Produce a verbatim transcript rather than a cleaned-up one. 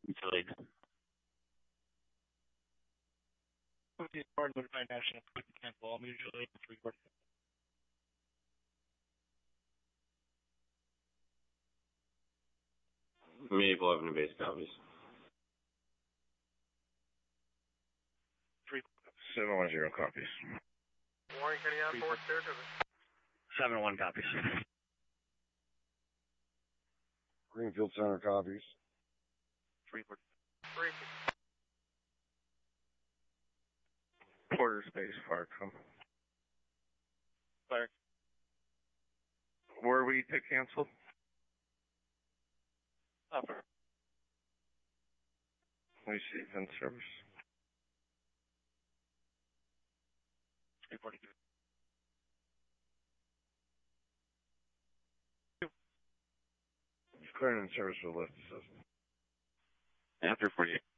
Delayed. Hard notified national cancel all mutually three quarters. Maple Avenue base copies. Three. Seven one zero copies. Warren County on board, Saratoga. Seven one copies. Greenfield Center copies. Three quarters. Three. Porter Space Farcom. Clerk. Were we to cancel? Upper. Receive in service. Three forty-two. Current in service for lift assist. After forty-eight.